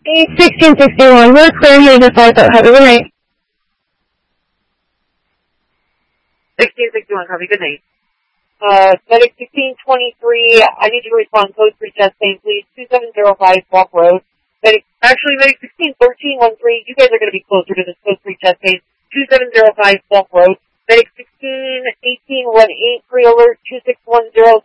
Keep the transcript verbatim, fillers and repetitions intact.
sixteen sixty-one, we're clear here to five out. Have a good night. sixteen sixty-one, copy, good night. Uh, Medic sixteen twenty-three, I need you to respond code three chest pain, please, two seven zero five Walk Road. Medic, actually, Medic sixteen thirteen thirteen, you guys are going to be closer to this code three chest pain, two seven zero five Walk Road. Medic sixteen eighteen eighteen, pre-alert, two six one zero